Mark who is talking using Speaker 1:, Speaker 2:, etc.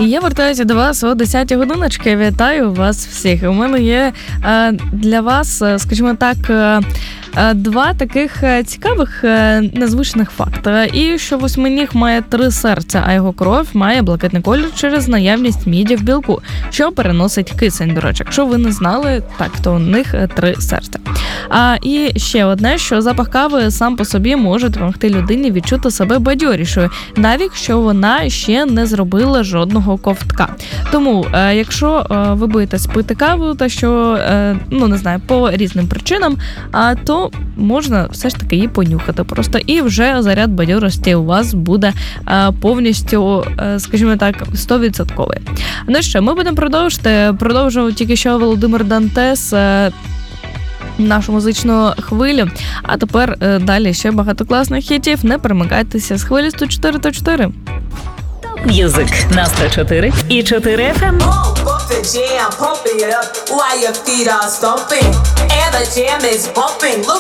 Speaker 1: І я вертаюся до вас о 10-й годиночці. Вітаю вас всіх. У мене є для вас, скажімо так, два таких цікавих незвичних факти. І що восьминіг має 3 серця, а його кров має блакитний колір через наявність міді в білку, що переносить кисень, до речі. Якщо ви не знали, так, то у них 3 серця. І ще одне, що запах кави сам по собі може допомогти людині відчути себе бадьорішою, навіть якщо вона ще не зробила жодного ковтка. Тому, якщо ви боїтесь пити каву, та що, не знаю, по різним причинам, то можна все ж таки її понюхати просто, і вже заряд бадьорості у вас буде повністю, скажімо так, 100%. Ну що, ми будемо продовжував тільки що Володимир Дантес нашу музичну хвилю, а тепер далі ще багато класних хітів. Не перемикайтеся з хвилі 104.4.
Speaker 2: М'юзик на 104 і 4 FM.
Speaker 3: Jam, pumping it up while your feet are stomping, and the jam is bumping. Look